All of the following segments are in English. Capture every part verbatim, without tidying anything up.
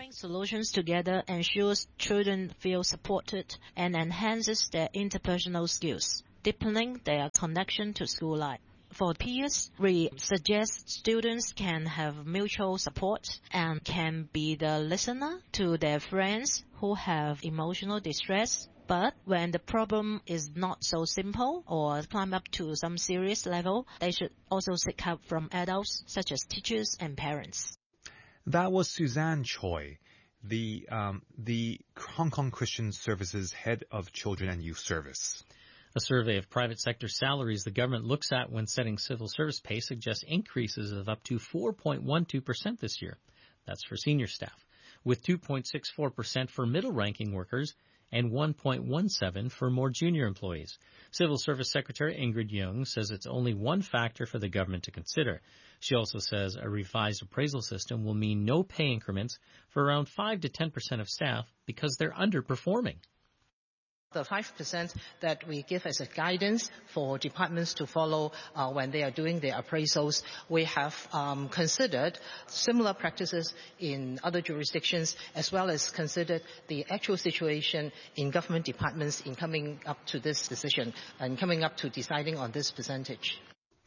Bringing solutions together ensures children feel supported and enhances their interpersonal skills, deepening their connection to school life. For peers, we suggest students can have mutual support and can be the listener to their friends who have emotional distress. But when the problem is not so simple or climb up to some serious level, they should also seek help from adults such as teachers and parents. That was Suzanne Choi, the um, the Hong Kong Christian Services Head of Children and Youth Service. A survey of private sector salaries the government looks at when setting civil service pay suggests increases of up to four point one two percent this year. That's for senior staff, with two point six four percent for middle-ranking workers and one point one seven for more junior employees. Civil Service Secretary Ingrid Yeung says it's only one factor for the government to consider. She also says a revised appraisal system will mean no pay increments for around five to ten percent of staff because they're underperforming. The five percent that we give as a guidance for departments to follow uh, when they are doing their appraisals, we have um, considered similar practices in other jurisdictions, as well as considered the actual situation in government departments in coming up to this decision and coming up to deciding on this percentage.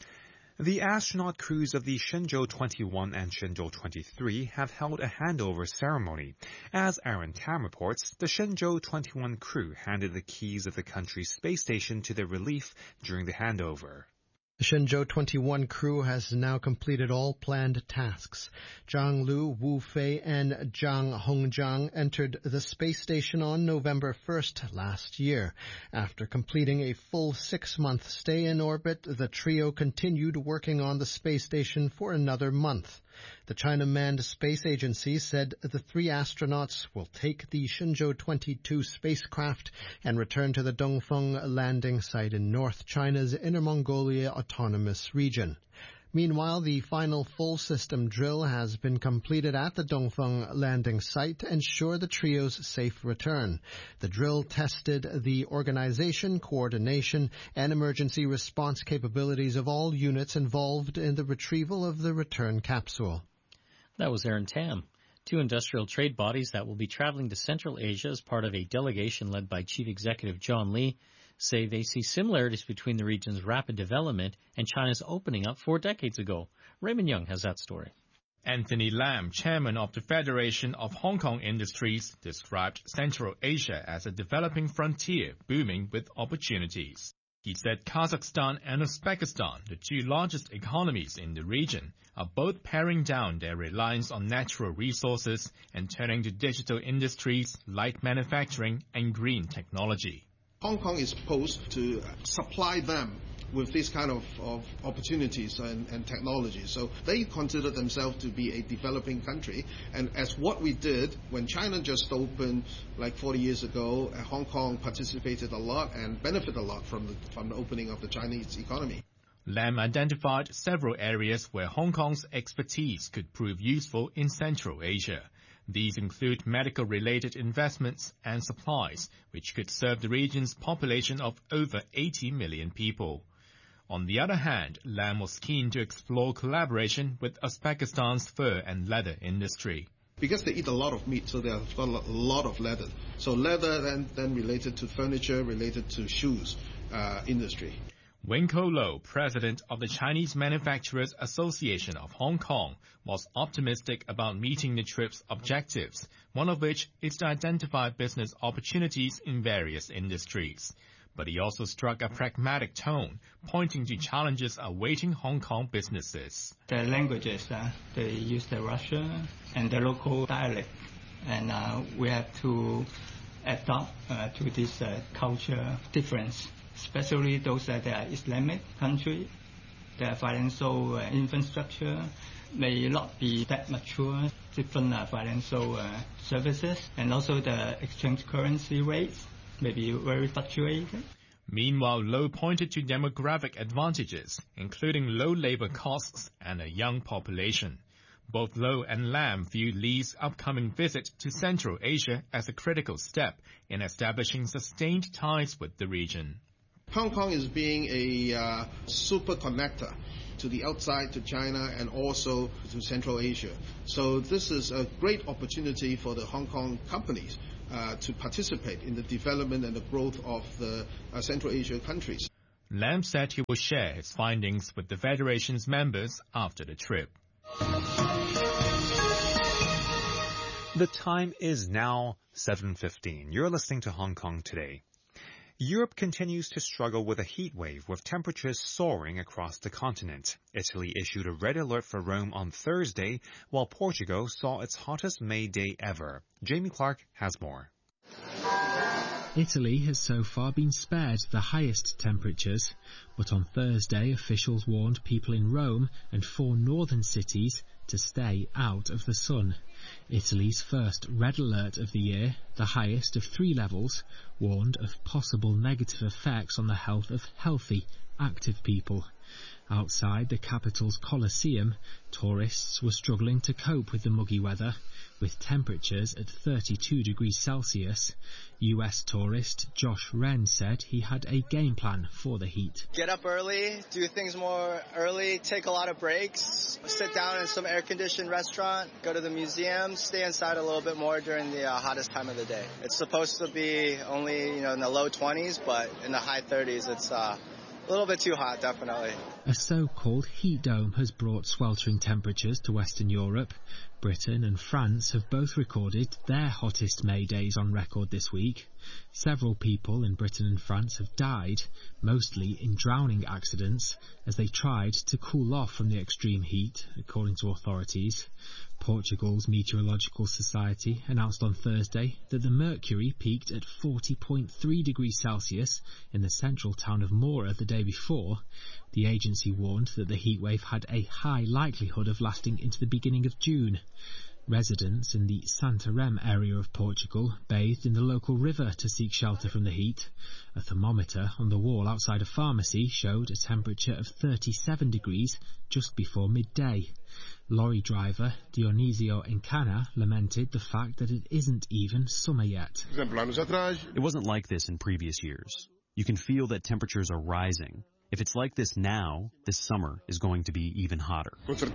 The astronaut crews of the Shenzhou twenty-one and Shenzhou twenty-three have held a handover ceremony. As Aaron Tam reports, the Shenzhou twenty-one crew handed the keys of the country's space station to their relief during the handover. The Shenzhou twenty-one crew has now completed all planned tasks. Zhang Lu, Wu Fei, and Zhang Hongjiang entered the space station on November first last year. After completing a full six-month stay in orbit, the trio continued working on the space station for another month. The China Manned Space Agency said the three astronauts will take the Shenzhou twenty-two spacecraft and return to the Dongfeng landing site in North China's Inner Mongolia Autonomous Region. Meanwhile, the final full system drill has been completed at the Dongfeng landing site to ensure the trio's safe return. The drill tested the organization, coordination, and emergency response capabilities of all units involved in the retrieval of the return capsule. That was Aaron Tam. Two industrial trade bodies that will be traveling to Central Asia as part of a delegation led by Chief Executive John Lee say they see similarities between the region's rapid development and China's opening up four decades ago. Raymond Young has that story. Anthony Lam, chairman of the Federation of Hong Kong Industries, described Central Asia as a developing frontier booming with opportunities. He said Kazakhstan and Uzbekistan, the two largest economies in the region, are both paring down their reliance on natural resources and turning to digital industries, light manufacturing, and green technology. Hong Kong is supposed to supply them with this kind of, of opportunities and, and technology. So they consider themselves to be a developing country. And as what we did when China just opened like forty years ago, uh, Hong Kong participated a lot and benefited a lot from the, from the opening of the Chinese economy. Lam identified several areas where Hong Kong's expertise could prove useful in Central Asia. These include medical-related investments and supplies, which could serve the region's population of over eighty million people. On the other hand, Lam was keen to explore collaboration with Uzbekistan's fur and leather industry. Because they eat a lot of meat, so they have got a lot of leather. So leather then, then related to furniture, related to shoes uh, industry. Wenko Lo, president of the Chinese Manufacturers Association of Hong Kong, was optimistic about meeting the trip's objectives, one of which is to identify business opportunities in various industries. But he also struck a pragmatic tone, pointing to challenges awaiting Hong Kong businesses. The languages, uh, they use the Russian and the local dialect, and uh, we have to adapt uh, to this uh, culture difference. Especially those that are Islamic country, their financial uh, infrastructure may not be that mature, different uh, financial uh, services, and also the exchange currency rates may be very fluctuating. Meanwhile, Low pointed to demographic advantages, including low labor costs and a young population. Both Low and Lam view Lee's upcoming visit to Central Asia as a critical step in establishing sustained ties with the region. Hong Kong is being a uh, super connector to the outside, to China, and also to Central Asia. So this is a great opportunity for the Hong Kong companies uh, to participate in the development and the growth of the uh, Central Asia countries. Lam said he will share his findings with the Federation's members after the trip. The time is now seven fifteen. You're listening to Hong Kong Today. Europe continues to struggle with a heat wave, with temperatures soaring across the continent. Italy issued a red alert for Rome on Thursday, while Portugal saw its hottest May day ever. Jamie Clark has more. Italy has so far been spared the highest temperatures, but on Thursday officials warned people in Rome and four northern cities to stay out of the sun. Italy's first red alert of the year, the highest of three levels, warned of possible negative effects on the health of healthy, active people. Outside the capital's Colosseum, tourists were struggling to cope with the muggy weather, with temperatures at thirty-two degrees Celsius. U S tourist Josh Wren said he had a game plan for the heat. Get up early, do things more early, take a lot of breaks, sit down in some air-conditioned restaurant, go to the museum, stay inside a little bit more during the uh, hottest time of the day. It's supposed to be only, you know, in the low twenties, but in the high thirties, it's uh, a little bit too hot, definitely. A so-called heat dome has brought sweltering temperatures to Western Europe. Britain and France have both recorded their hottest May days on record this week. Several people in Britain and France have died, mostly in drowning accidents, as they tried to cool off from the extreme heat, according to authorities. Portugal's Meteorological Society announced on Thursday that the mercury peaked at forty point three degrees Celsius in the central town of Moura the day before. The agency warned that the heatwave had a high likelihood of lasting into the beginning of June. Residents in the Santarém area of Portugal bathed in the local river to seek shelter from the heat. A thermometer on the wall outside a pharmacy showed a temperature of thirty-seven degrees just before midday. Lorry driver Dionisio Encana lamented the fact that it isn't even summer yet. It wasn't like this in previous years. You can feel that temperatures are rising. If it's like this now, this summer is going to be even hotter.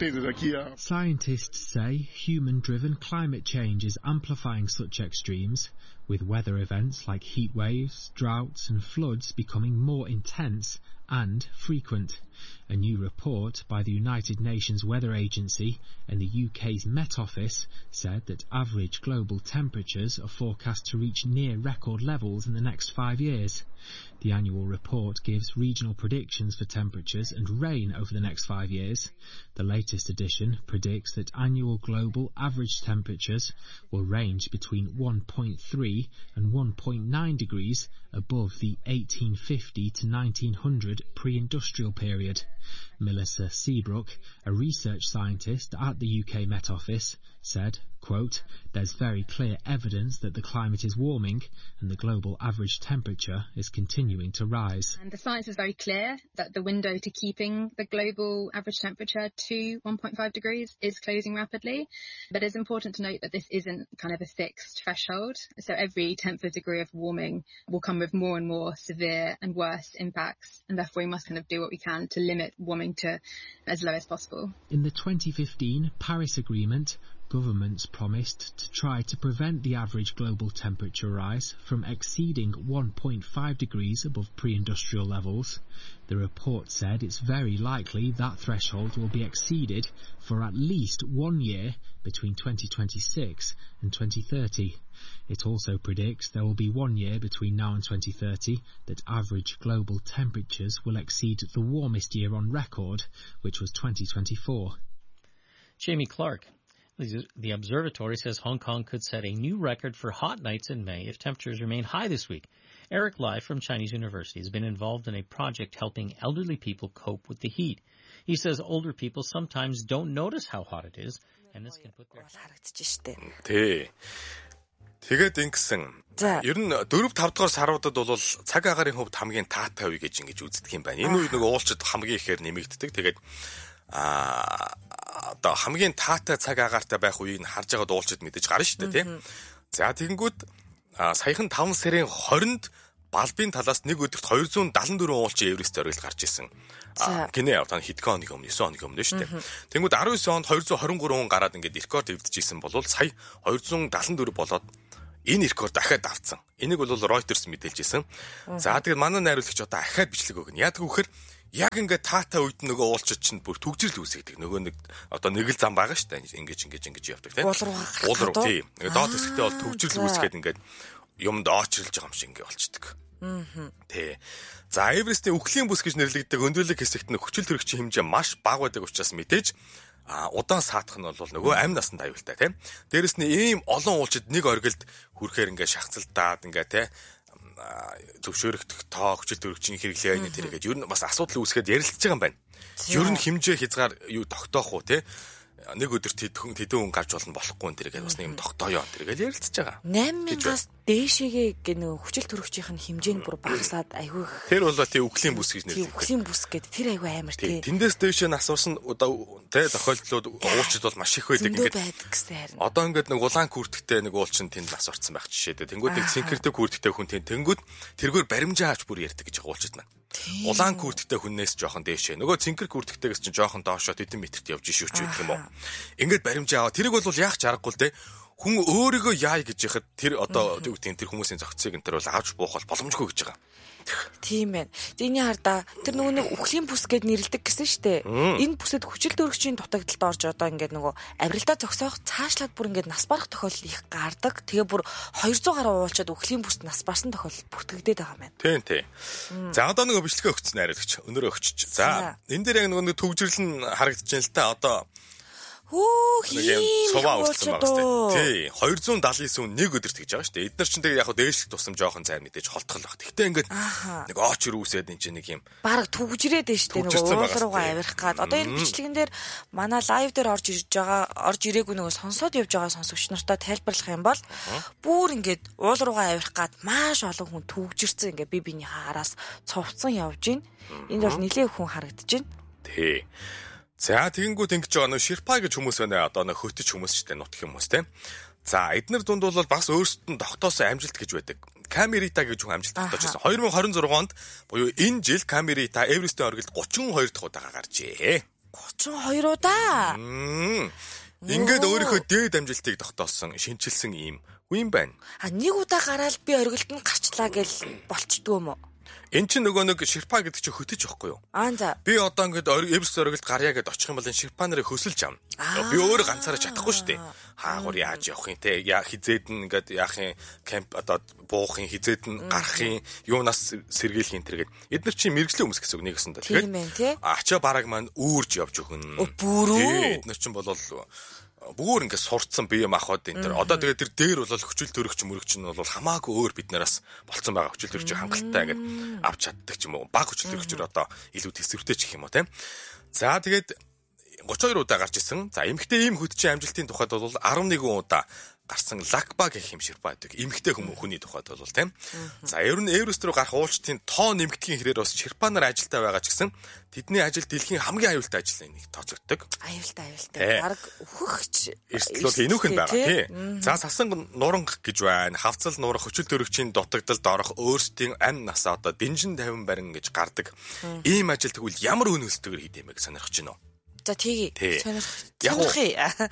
Scientists say human-driven climate change is amplifying such extremes, with weather events like heat waves, droughts and floods becoming more intense and frequent. A new report by the United Nations Weather Agency and the U K's Met Office said that average global temperatures are forecast to reach near record levels in the next five years. The annual report gives regional predictions for temperatures and rain over the next five years. The latest edition predicts that annual global average temperatures will range between one point three and one point nine degrees above the eighteen fifty to nineteen hundred pre-industrial period. Melissa Seabrook, a research scientist at the U K Met Office, said, quote, "There's very clear evidence that the climate is warming and the global average temperature is continuing to rise." And the science is very clear that the window to keeping the global average temperature to one point five degrees is closing rapidly. But it's important to note that this isn't kind of a fixed threshold. So every tenth of degree of warming will come with more and more severe and worse impacts. And therefore we must kind of do what we can to limit warming to as low as possible. In the twenty fifteen Paris Agreement, governments promised to try to prevent the average global temperature rise from exceeding one point five degrees above pre-industrial levels. The report said it's very likely that threshold will be exceeded for at least one year between twenty twenty-six and twenty thirty. It also predicts there will be one year between now and twenty thirty that average global temperatures will exceed the warmest year on record, which was twenty twenty-four. Jamie Clark. The observatory says Hong Kong could set a new record for hot nights in May if temperatures remain high this week. Eric Lai from Chinese University has been involved in a project helping elderly people cope with the heat. He says older people sometimes don't notice how hot it is, and this can put their... 네. Тэгээд ингэсэн. Ер нь дөрөв тав дахь саруудад бол цаг агарын хувьд хамгийн таатай үе гэж ингэж үздэг юм байна. Энэ үед нэг уулчид хамгийн ихээр нэмэгддэг. Тэгээд аа одоо хамгийн таатай цаг агаартай байх үеийг харж байгаа дуулчид мэдээж гарна шүү дээ, тийм. За тэгэнгүүт саяхан таван сарын хорионд балбын талаас нэг өдөрт two hundred seventy-four уулчин Эверест оргил гарч исэн. А гинэ одоо хэдхэн хоногийн өмнө nine хоногийн өмнө шүү дээ. Тэнгүүд nineteen онд two hundred twenty-three хүн гараад ингээд рекорд эвдчихсэн бол сая two hundred seventy-four болоод энэ рекорд дахиад авцсан. Энийг бол Reuters мэдээлж ирсэн. За тэгээд манай найруулагч одоо ахаад бичлэг өгнө. Яг гэвэл яг ингээд таата үед нөгөө уулчид чинь бүр түгжрэл үүсгдэг. Нөгөө нэг одоо нэг л зам байгаа шүү дээ. Ингэж ингэж ингэж явдаг тийм. Уул руу тийм. Доод хэсэгтээ бол түгжрэл үүсгээд ингээд юмд очролж байгаа юм шиг ингээд болчдөг. Аа. Тий. За Эверестийн үхлийн бүс гэж нэрлэгддэг өндөрлөг хэсэгт нь хүчил төрөгчийн хэмжээ маш бага байдаг учраас мэдээж а удаан саатах нь бол нөгөө амь насанд аюултай тийм. Дээрэс нь ийм олон уулчид нэг оргилд хүрэхээр ингээд шахацалдаад ингээд тийм зөвшөөрөгдөх тоо хүчил төрөгчийн хэрэглээ айны тэргээд ер нь бас асуудал үүсгээд ярилцж байгаа юм байна. Ер нь хэмжээ хязгаар юу тогтоох уу те нэг өдөрт тэдхэн тэдэн хүн гарч болно болохгүй энэ тэргээд бас нэг юм тогтооё тэргээд ярилцж байгаа. eight мянгаас дээшээгээ гэнэ хүчил төрөгчийн хэмжээ нь бүр багасаад айгүй. Тэр бол тий үхлийн бүс гэж нэрлэдэг. Үхлийн бүс гэдэг тэр айгүй амар тий. Тэндээс дээш нь асуусан одоо тий тохиолдлууд уулчид бол маш их байдаг ингээд. Одоо ингээд нэг улаан күртэгтэй нэг уулчин тэнд нас орсон байх жишээ дээ. Тэнгүүд нэг цэнхэртэй күртэгтэй хүн тэнд тэнгүүд тэргээр баримжаа авч бүр ярьдаг гэж байгаа уулчид маань. Улаан күртэгтэй хүнээс жоохон дээшээ. Нөгөө цэнхэр күртэгтэйгээс чинь жоохон доошоо хэдэн метрт явж ишүүч гэх юм уу. Ингээд баримжаа аваа. Тэрийг бол яах чаргагүй л дээ. Хүн өөрийгөө яа гэж яхад тэр одоо юу гэдэг тэр хүмүүсийн зохицыг энэ төр бол авч буух бол боломжгүй гэж байгаа. Тийм ээ. Зэний хардаа тэр нөгөө нэг үхлийн бүс гэд нэрлдэг гэсэн штэ. Энэ бүсэд хүчил төрөгчийн дутагдалд орж одоо ингээд нөгөө авиралдаа зогсоох цаашлаад бүр ингээд нас барах тохиолдол их гардаг. Тэгээ бүр two hundred гаруй уулчаад үхлийн бүст нас барсан тохиолдол бүртгэгдээд байгаа юм байна. Тийм тийм. За одоо нөгөө бичлэгээ өгсөн найруулагч өнөрөө өгчөж. За энэ дээр яг нөгөө нэг төгжрөл нь харагдаж байна л та одоо Хөө хийм цуваа үлдсэн байгаа шүү дээ. Тий, two hundred seventy-nine хүн нэг өдөрт гэж байгаа шүү дээ. Эдгээр чинь тэгээ яг дээшлэх тусам жоохон цайр мэдээж холтгол баг. Гэхдээ ингээд нэг ооч рүүсээд энэ чинь нэг юм баг түгжрээд байна шүү дээ. Нэг уул руугаа авирах гад. Одоо энэ бичлэгэн дээр манай лайв дээр орж ирж байгаа, орж ирээгүй нөгөө сонсоод явж байгаа сонсогч нартай тайлбарлах юм бол бүр ингээд уул руугаа авирах гад маш олон хүн түгжирсэн ингээд би биний хаараас цовцсон явж гин. Энд бол нэлээ хүн харагдаж байна. Тий. За тэгэнгүүт ингэж байгаа нөө Ширпа гэж хүмүүс байна. Одоо нөө хөтөч хүмүүс ч тийм нутг хүмүүс тийм. За эднэр дунд бол бас өөрсдөд нь тогтоосон амжилт гэж байдаг. Камерита гэж хүн амжилт тогтоож байсан. twenty twenty-six онд буюу энэ жил Камерита Эверестийн оргилд thirty-two дахь удаага гарчээ. thirty-two удаа. Ингээд өөрийнхөө дээд амжилтыг тогтоосон шинчилсэн ийм хүн байна. А нэг удаа гараад би оргилд нь гарчлаа гэж болчдгоо юм уу? Эн чинь нөгөө нэг Ширпа гэдэг чинь хөтөж байхгүй юу? Аа за. Би одоо ингээд Эверест оргилд гарья гэд очих юм бол энэ Ширпа нарыг хөсөлж авна. Би өөрөө ганцаараа чадахгүй шүү дээ. Хаагур яаж явах юм те? Яа хизээд нь ингээд яах юм кемп одоо буух юм хизээд нь гарах юм юунаас сэргийлэх юм тэргээд. Эдгээр чинь мэрэгжлийн хүмүүс гэсэн үг нэг өсөндө. Тэгээд ачаа бараг маань үүрж явж өгнө. Бүрөө. Эдгээр чинь болол бүр ингээд сурцсан бие махбод энэ төр. Одоо тэгээд тэр дээр бол хүчил төрөгч мөрөгч нь бол хамаагүй өөр биднээс болцсон байгаа. Хүчил төрөгч хангалттай ингээд авч чаддаг ч юм уу. Баг хүчил төрөгчөр одоо илүү төсвөртэй ч гэх юм уу тийм. За тэгээд thirty-two удаа гарч исэн. За эмэгтэй ийм хөтчийн амжилтын тухайд бол eleven удаа гарсан Лакба гэх юм Ширпа гэдэг эмэгтэй хүмүүс хүний тухайд бол тийм. За ер нь Эверест рүү гарах уулчдын тоо нэмэгдэхийн хэрээр бас Ширпа нар ажилтаа байгаа ч гэсэн тэдний ажил дэлхийн хамгийн аюултай ажил нэг тооцогддог. Аюултай аюултай. Бараг өөхөгч. Эрсдлүүд энүүх нь байгаа тий. За сасан нуранг гэж байна. Хавцал нуранг хүчил төрөгчийн дутагдалд орох өөрсдийн амь насаа одоо дэнжин тавин барин гэж гардаг. Ийм ажил тэгвэл ямар өнөөсдөгээр хийх юм бэ гэж сонирхож байна уу? За тгий. Сонирхох.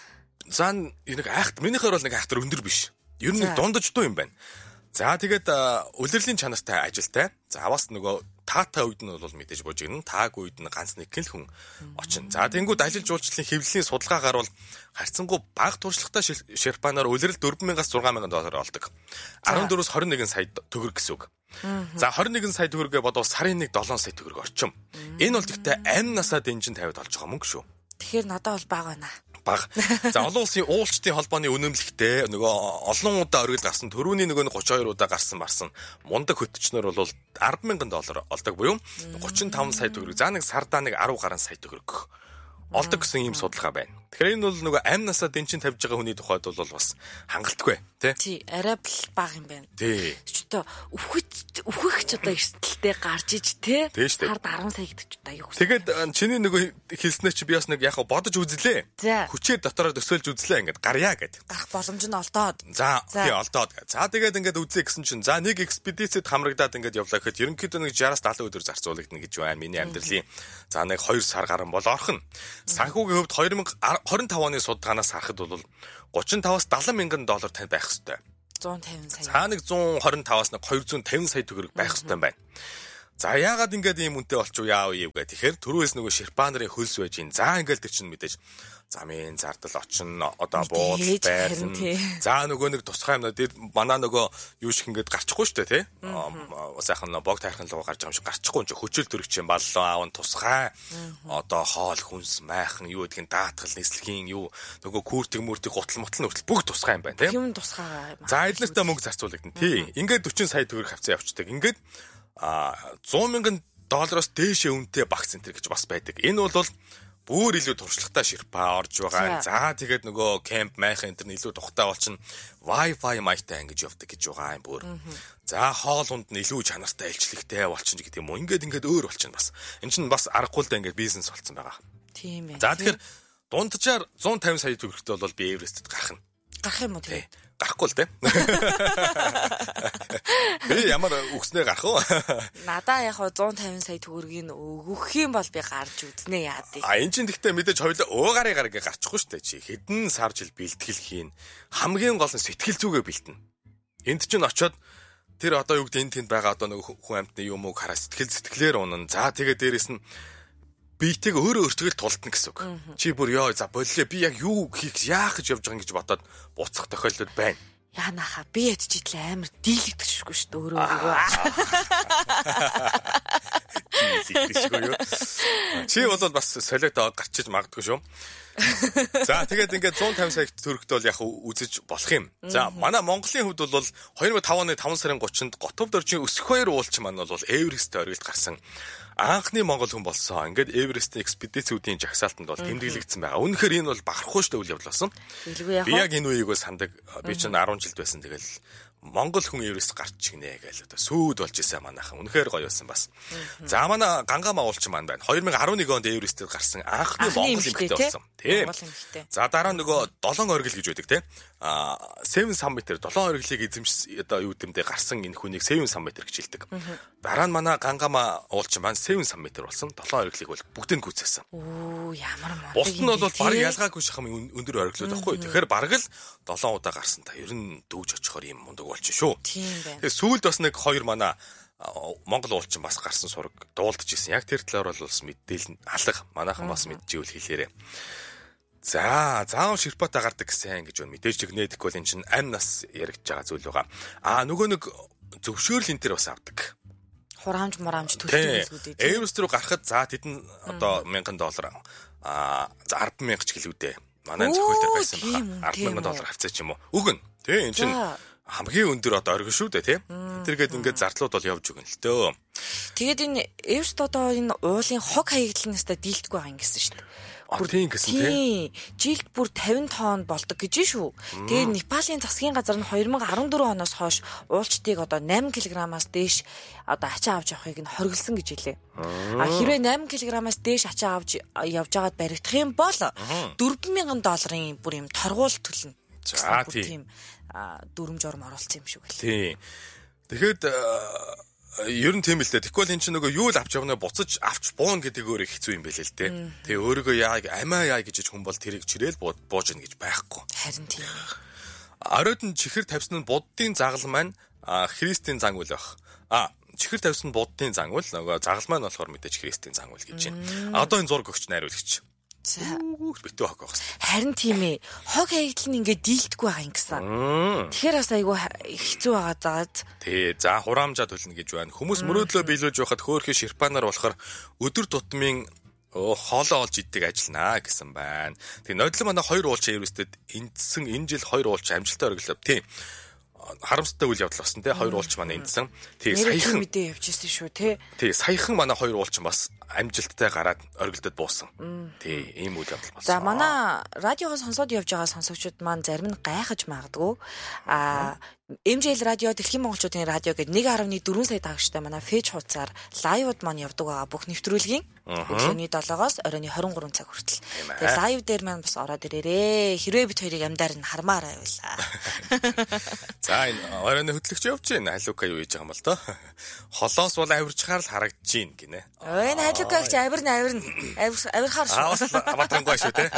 За нэг айхт минийхээр бол нэг айхтар өндөр биш. Ер нь дундаж дуу юм байна. За тэгээд улирлын чанартай ажилтай. За аваас нөгөө таата үед нь бол мэдээж бож гэнэ. Тааг үед нь ганц нэг л хүн очино. За тэнгууд ажил жуулчлалын хэвлэлийн судалгаагаар бол харьцангуй бага туршлагатай Ширпанаар улирал four thousand-аас six thousand доллар олдог. fourteen-аас twenty-one сая төгрөг гэсэн үг. За twenty-one сая төгрөгээ бодвол сарын нэг seven сая төгрөг орчим. Энэ бол гэхдээ амь насаа дэнжин тавиад олж байгаа мөнгө шүү. Тэгэхээр надад бол бага байна. Баг. За олон улсын уулчдын холбооны үнэмлэхтэй нөгөө олон удаа оргил гарсан төрөүний нөгөө thirty-two удаа гарсан марсан мундаг хөтчнөр бол ten thousand доллар олдог буюу thirty-five сая төгрөг. За нэг сардаа нэг ten гаруй сая төгрөг олдог гэсэн ийм судалгаа байна. Тэгэхээр энэ бол нөгөө амь насаа дэнчин тавьж байгаа хүний тухайд бол бас хангалтгүй тий. Тий, арай бага юм байна. Тий. Ч одоо өвхөж өвхөх ч одоо эрсдэлтэй гарч иж тий. Хард арван сая гэдэг ч одоо юу. Тэгээд чиний нөгөө хэлснээр чи би бас нэг яг бодож үзлээ. Хүчээр дотороо төсөөлж үзлээ ингээд гарья гэд. Гарах боломж нь олдоод. За тий олдоод. За тэгээд ингээд үзье гэсэн чинь за нэг экспедицэд хамрагдаад ингээд явлаа гэхэд ерөнхийдөө нэг шестьдесят галуу өдөр зарцуулагдана гэж байна. Миний амьдралын за нэг two сар гарan бол орхон. Санхүүгийн хувьд two thousand twenty-five оны судалгаанаас харахад бол thirty-five-аас seventy мянган доллар тань байх хэвээр. one hundred fifty сая. За нэг one twenty-five-аас нэг two hundred fifty сая төгрөг байх хэвээр байна. За яагаад ингээд ийм үнэтэй болчих вэ яав юу гэх. Тэгэхээр түрүүс нөгөө ширпа нарын хөлс байж ин. За ингээд тэр чинь мэдээж замын зардал очно одоо буудал байсан. За нөгөө нэг тусгай юмнууд манай нөгөө юу шиг ингээд гарчихгүй шүү дээ тий. Сайхан бог тайрхан луг гарч байгаа юм шиг гарчихгүй юм чи хөчөл төрөгч юм баллуу аав тусгай. Одоо хоол хүнс майхан юу гэдгийг даатгал нислэгийн юу нөгөө күртэг мөртэг гутал мутал нүртэл бүгд тусгай юм байна тий. Юм тусгай. За эдлэгтэй мөнгө зарцуулагдана тий. Ингээд forty сая төгрөг хавцаа явчихдаг. Ингээд а one hundred мянган доллароос дээшээ үнэтэй багц центр гэж бас байдаг. Энэ бол бүр илүү туршлагатай ширпа орж байгаа. За тэгээд нөгөө кемп майхан энэ илүү тухтай болчихно. Wi-Fi майтай ингэж явдаг гэж байгаа юм бүр. За хоол унд нь илүү чанартай илчлэгтэй болчихно гэдэг юм уу. Ингээд ингээд өөр болчихно бас. Энэ чинь бас аргагүй л да ингээд бизнес болцсон байгаа. Тийм ээ. За тэгэхээр дунджаар one hundred fifty сая төгрөгтэй бол би Эверестэд гарах нь. Гарах юм уу тийм. Гарахгүй л дээ. Би ямар үгснээ гарах уу? Надаа яг one hundred fifty сая төгрөгийг өгөх юм бол би гарч үзнэ яадыг. А энэ чинь гэхдээ мэдээж хоёлаа уугарын гарыг гарчихгүй шүү дээ чи. Хэдэн сар жил бэлтгэл хийн. Хамгийн гол нь сэтгэл зүгээ бэлтэн. Энд чинь очиод тэр одоо юу гэдэг энэ тэнд байгаа одоо нэг хүн амьтны юм уу хараа сэтгэл сэтгэлээр унана. За тэгээ дээрэс нь биетэйг өөрөө өөртөө тултна гэсэн үг. Чи бүр ёо за боллоо би яг юу хийх яах гэж явж байгаа юм гэж бодоод буцах тохиолдол байна. Яанаха би ядчихлаа амар дийлэгдэшгүй шүү дээ өөрөө өөрөө. Чи бол бас солиотоо гарчиж магадгүй шүү. За тэгээд ингээд one hundred fifty сая төгрөгт бол яг үзэж болох юм. За манай Монголын хувьд бол two thousand five оны five сарын thirty-нд Готовд орчин өсөх хоёр уулч маань бол Эверест оргилд гарсан анхны монгол хүн болсон. Ингээд Эверестийн экспедицүүдийн жагсаалтанд бол тэмдэглэгдсэн байгаа. Үнэхээр энэ бол бахархуу штэ үйл явдал болсон. Би яг энэ үеийг сандаг. Би чинь ten жилд байсан. Тэгэл Монгол хүн Эверест гарч чигнэ гээл одоо сүйд болж исэн манайхан. Үнэхээр гоё байсан бас. За манай Гангам агуулч маань байна. twenty eleven онд Эверестэд гарсан анхны монгол эмэгтэй болсон. Тийм. За дараа нөгөө долоон оргил гэж байдаг тийм. А seven summit долоон оргилыг эзэмш одоо юу гэмдэ гарсан энэ хүнийг seven summit гэж хэлдэг. Дараа нь манай Гангам агуулч маань seven summit болсон. долоон оргилыг бол бүгдийг гүйцээсэн. Оо ямар монгол. Бусд нь бол баг ялгаагүй шахам өндөр оргилууд байхгүй. Тэгэхээр бараг л seven удаа гарсан та. Ер нь дүүж очихоор юм мундаг болчих шүү. Тийм байна. Тэгээ сүүлд бас нэг хоёр манай Монгол уулчин бас гарсан сураг дуулдаж исэн. Яг тэр талаар бол бас мэдээлэл алга. Манайхан бас мэдчихвэл хэлээрээ. За, заав ширпатаа гардаг гэсэн гэж байна. Мэдээж тэгнэдэхгүй бол эн чинь амь нас яригдж байгаа зүйл байгаа. Аа нөгөө нэг зөвшөөрөл энэ төр бас авдаг. Хураамж мураамж төлдөг зүйлүүд. Эверест рүү гарахад за тэдэн одоо one thousand доллар аа за ten thousand мянга ч гэлүүдээ. Манай зохиол дээр байсан байна. ten thousand доллар хавцаач юм уу? Үгэн. Тэ эн чинь хамгийн өндөр одоо оргил шүү дээ тий. Тэргээд ингээд зардлууд бол явж өгнө л дөө. Тэгээд энэ Эверест одоо энэ уулын хог хаягдлаас та дийлдэхгүй байгаа юм гэсэн шүү дээ. Бүр тийм гэсэн тий. Жилд бүр fifty тонн болдог гэж шүү. Тэгээд Непалийн засгийн газар нь twenty fourteen оноос хойш уулчдыг одоо eight килограммаас дээш одоо ачаа авч явахыг нь хоригдсан гэж хэлээ. А хэрвээ eight килограммаас дээш ачаа авч явж байгаад баригдах юм бол four thousand долларын бүр юм торгуул төлнө. За тийм. Дүрм журм оруулсан юм шиг л. Тий. Тэгэхэд ер нь тийм л дээ. Тэгвэл эн чинь нөгөө юу л авч явна буцаж авч буун гэдэг өөрөө хэцүү юм байлээ л дээ. Тэгээ өөрийгөө яг амиа яа гэж хүн бол тэрийг чирээл бууж ийн гэж байхгүй. Харин тийм. Оройд нь чихэр тавьсан нь буддын загал маань христийн зан үйл байх. А чихэр тавьсан буддын зан үйл нөгөө загал маань болохоор мэдээж христийн зан үйл гэж байна. Одоо энэ зураг өгч найруулагч. За битүү хог байх. Харин тийм ээ. Хог хаягдл нь ингээд дийлдэхгүй байгаа юм гэсэн. Тэгэхээр бас айгүй хэцүү байгаа заагаад. Тий, за хураамжаа төлнө гэж байна. Хүмүүс мөрөөдлөө биелүүлж байхад хөөхий ширпанаар болохоор өдөр тутмын хоолоо олж иддэг ажиллана гэсэн байна. Тэгээ нодлон манай хоёр уулч Эверестэд эндсэн энэ жил хоёр уулч амжилттай оргилов. Тий. Харамсалтай үйл явдал болсон тий. Хоёр уулч манай эндсэн. Тий, саяхан мэдээ явчихсан шүү тий. Тий, саяхан манай хоёр уулч бас амжилттай гараад оргилдод буусан. Тий, ийм үйл явдал болсон. За манай радиогоос сонсоод явж байгаа сонсогчид маань зарим нь гайхаж магадгүй. А эм жи эл радио Дэлхийн монголчуудын радио гэдэг one point four сая дагагчтай манай фейж хуудасаар лайвууд маань явдаг байгаа бүх нэвтрүүлгийн өглөөний долоогоос оройн twenty-three цаг хүртэл. Тэгээ лайв дээр маань бас ороод ирээрээ. Хэрвээ бид хоёрыг амдаар нь хармаарай байла. За энэ оройн хөтлөгч явж байна. Халука юу хийж байгаа юм бол доо. Холоос бол авирчхаар л харагдаж байна гинэ. Ой энэ халукагч авирна авирна. Авирхаар шүү. Аа батрангуй шүү те.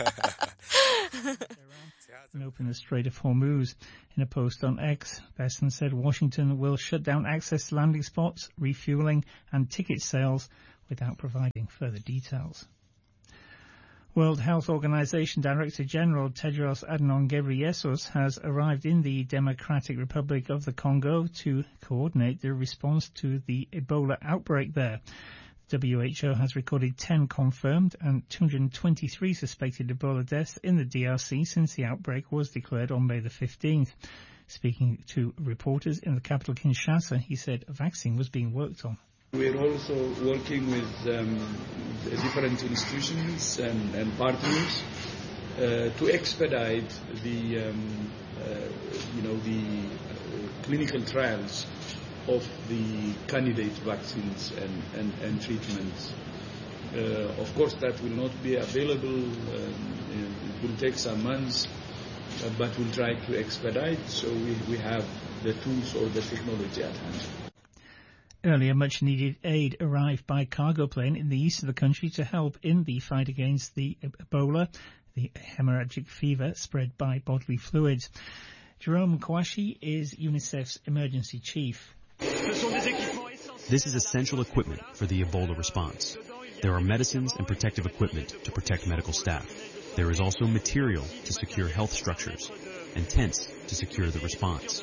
Open the Strait of Hormuz. In a post on X, Besson said Washington will shut down access to landing spots, refueling and ticket sales without providing further details. World Health Organization Director General Tedros Adhanom Ghebreyesus has arrived in the Democratic Republic of the Congo to coordinate the response to the Ebola outbreak there. W H O has recorded ten confirmed and two hundred twenty-three suspected Ebola deaths in the D R C since the outbreak was declared on May the fifteenth. Speaking to reporters in the capital Kinshasa, he said a vaccine was being worked on. We're also working with um, different institutions and, and partners uh, to expedite the, um, uh, you know, the uh, clinical trials of the candidate vaccines and, and, and treatments. Uh, of course, that will not be available. Um, it will take some months, uh, but we'll try to expedite so we, we have the tools or the technology at hand. Earlier, much-needed aid arrived by cargo plane in the east of the country to help in the fight against the Ebola, the hemorrhagic fever spread by bodily fluids. Jerome Kouachi is UNICEF's emergency chief. This is essential equipment for the Ebola response. There are medicines and protective equipment to protect medical staff. There is also material to secure health structures and tents to secure the response.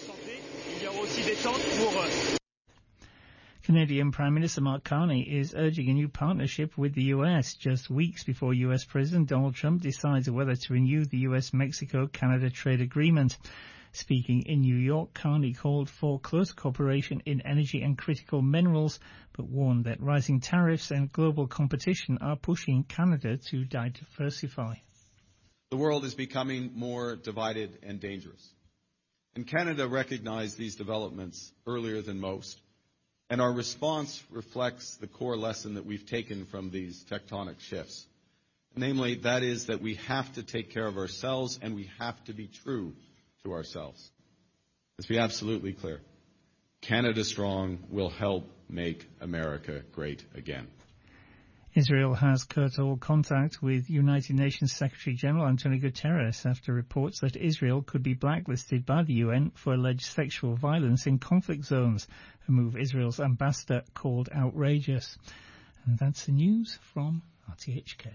Canadian Prime Minister Mark Carney is urging a new partnership with the U S just weeks before U S President Donald Trump decides whether to renew the U S Mexico-Canada trade agreement. Speaking in New York, Carney called for close cooperation in energy and critical minerals, but warned that rising tariffs and global competition are pushing Canada to diversify. The world is becoming more divided and dangerous. And Canada recognized these developments earlier than most, and our response reflects the core lesson that we've taken from these tectonic shifts. Namely, that is that we have to take care of ourselves and we have to be true to ourselves. Let's be absolutely clear. Canada Strong will help make America great again. Israel has cut all contact with United Nations Secretary General Antonio Guterres after reports that Israel could be blacklisted by the U N for alleged sexual violence in conflict zones, a move Israel's ambassador called outrageous. And that's the news from R T H K.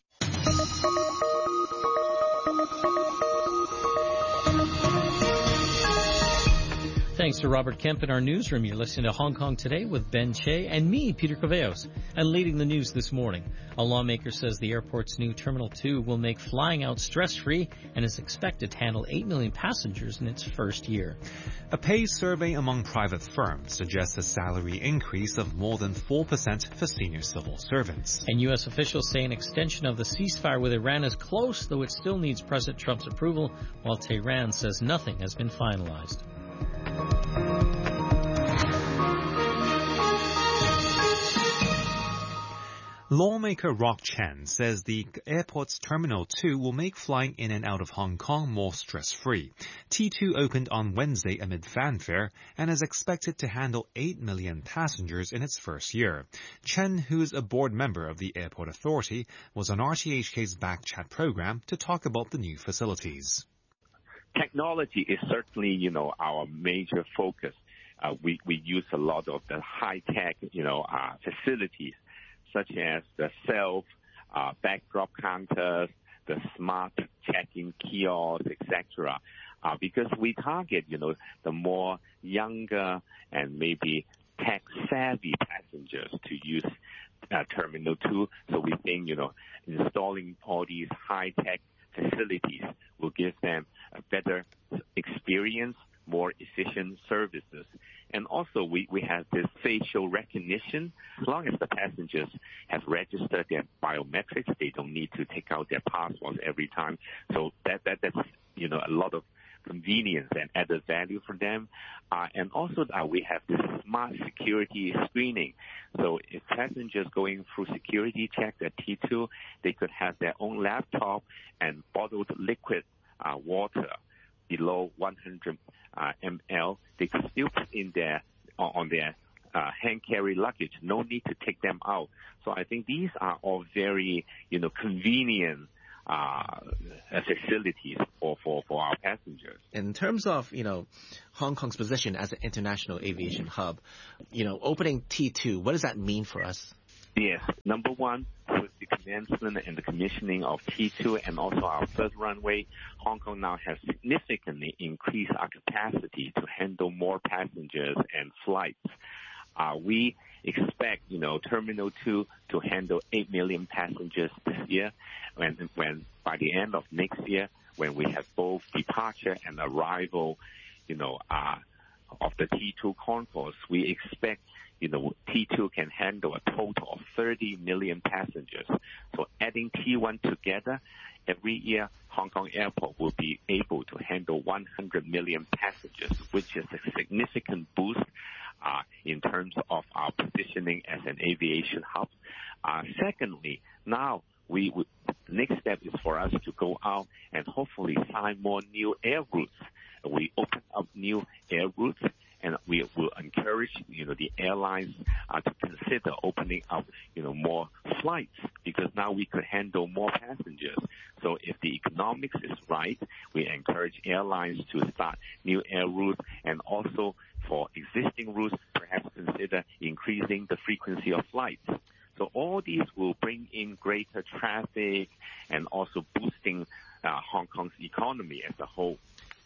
Thanks to Robert Kemp in our newsroom. You're listening to Hong Kong Today with Ben Che and me, Peter Caveos. And leading the news this morning, a lawmaker says the airport's new Terminal two will make flying out stress-free and is expected to handle eight million passengers in its first year. A pay survey among private firms suggests a salary increase of more than four percent for senior civil servants. And U S officials say an extension of the ceasefire with Iran is close, though it still needs President Trump's approval, while Tehran says nothing has been finalized. Lawmaker Rock Chen says the airport's Terminal two will make flying in and out of Hong Kong more stress-free. T two opened on Wednesday amid fanfare and is expected to handle eight million passengers in its first year. Chen, who's a board member of the Airport Authority, was on R T H K's Backchat program to talk about the new facilities. Technology is certainly, you know, our major focus. Uh, we, we use a lot of the high-tech, you know, uh, facilities, such as the self uh, backdrop counters, the smart check-in kiosks, et cetera. Uh, because we target, you know, the more younger and maybe tech-savvy passengers to use uh, Terminal two. So we think, you know, installing all these high-tech facilities will give them a better experience, more efficient services, And also, we, we have this facial recognition. As long as the passengers have registered their biometrics, they don't need to take out their passports every time. So that, that that's, you know, a lot of convenience and added value for them. Uh, and also, uh, we have this smart security screening. So if passengers going through security check at T two, they could have their own laptop and bottled liquid uh, water below one hundred uh, milliliters. They could still put in their on their uh, hand carry luggage. No need to take them out. So I think these are all very, you know, convenient uh, facilities for, for, for our passengers. In terms of, you know, Hong Kong's position as an international aviation hub, you know, opening T two, what does that mean for us? Yes. Number one, with the commencement and the commissioning of T two and also our third runway, Hong Kong now has significantly increased our capacity to handle more passengers and flights. Uh, we expect, you know, Terminal two to handle eight million passengers this year. When, when by the end of next year, when we have both departure and arrival, you know, uh, of the T two concourse, we expect, you know, T two can handle a total of thirty million passengers. So adding T one together, every year Hong Kong Airport will be able to handle one hundred million passengers, which is a significant boost uh, in terms of our positioning as an aviation hub. Uh, secondly, now we, we next step is for us to go out and hopefully sign more new air routes. We open up new air routes, and we will encourage, you know, the airlines uh, to consider opening up, you know, more flights, because now we could handle more passengers. So if the economics is right, we encourage airlines to start new air routes, and also for existing routes, perhaps consider increasing the frequency of flights. So all these will bring in greater traffic and also boosting uh, Hong Kong's economy as a whole.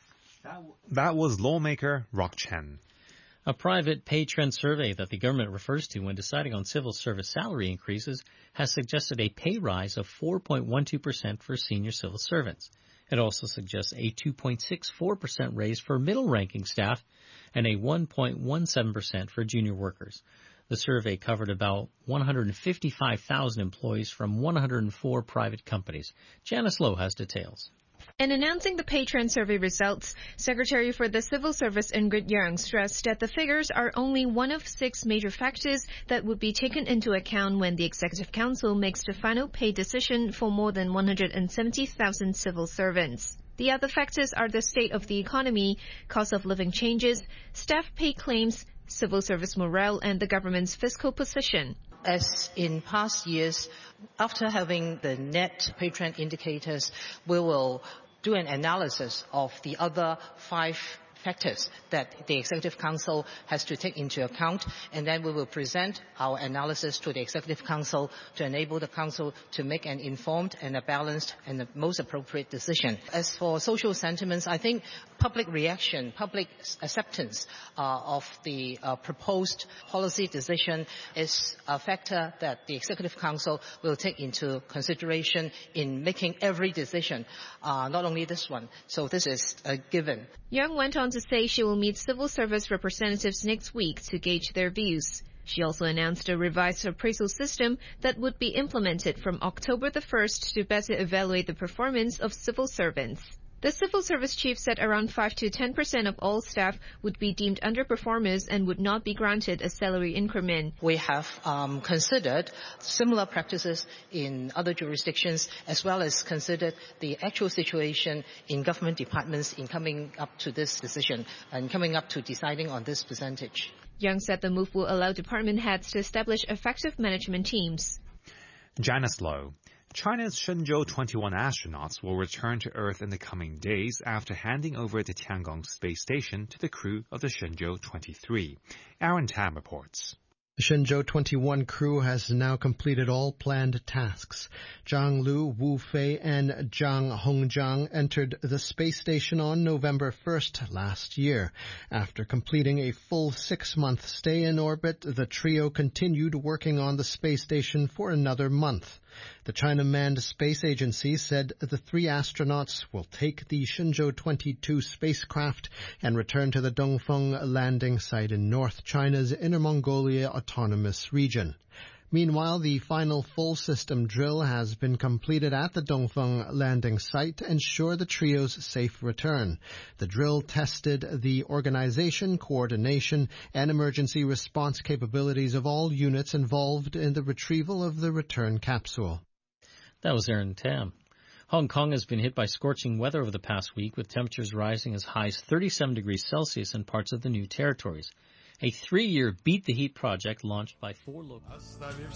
That was lawmaker Rock Chen. A private pay trend survey that the government refers to when deciding on civil service salary increases has suggested a pay rise of four point one two percent for senior civil servants. It also suggests a two point six four percent raise for middle-ranking staff and a one point one seven percent for junior workers. The survey covered about one hundred fifty-five thousand employees from one hundred four private companies. Janice Lowe has details. In announcing the pay trend survey results, Secretary for the Civil Service Ingrid Yang stressed that the figures are only one of six major factors that would be taken into account when the Executive Council makes the final pay decision for more than one hundred seventy thousand civil servants. The other factors are the state of the economy, cost of living changes, staff pay claims, civil service morale, and the government's fiscal position. As in past years, after having the net pay trend indicators, we will do an analysis of the other five factors that the Executive Council has to take into account, and then we will present our analysis to the Executive Council to enable the Council to make an informed and a balanced and the most appropriate decision. As for social sentiments, I think public reaction, public acceptance uh, of the uh, proposed policy decision is a factor that the Executive Council will take into consideration in making every decision, uh, not only this one. So this is a given. Yang went on to say she will meet civil service representatives next week to gauge their views. She also announced a revised appraisal system that would be implemented from October the first to better evaluate the performance of civil servants. The civil service chief said around five to ten percent of all staff would be deemed underperformers and would not be granted a salary increment. We have um, considered similar practices in other jurisdictions, as well as considered the actual situation in government departments in coming up to this decision and coming up to deciding on this percentage. Yang said the move will allow department heads to establish effective management teams. Janice Lowe. China's Shenzhou twenty-one astronauts will return to Earth in the coming days after handing over the Tiangong space station to the crew of the Shenzhou twenty-three. Aaron Tam reports. The Shenzhou twenty-one crew has now completed all planned tasks. Zhang Lu, Wu Fei, and Zhang Hongjiang entered the space station on November first last year. After completing a full six-month stay in orbit, the trio continued working on the space station for another month. The China Manned Space Agency said the three astronauts will take the Shenzhou twenty-two spacecraft and return to the Dongfeng landing site in North China's Inner Mongolia Autonomous Region. Meanwhile, the final full system drill has been completed at the Dongfeng landing site to ensure the trio's safe return. The drill tested the organization, coordination, and emergency response capabilities of all units involved in the retrieval of the return capsule. That was Aaron Tam. Hong Kong has been hit by scorching weather over the past week, with temperatures rising as high as thirty-seven degrees Celsius in parts of the New Territories. A three-year Beat the Heat project launched by four local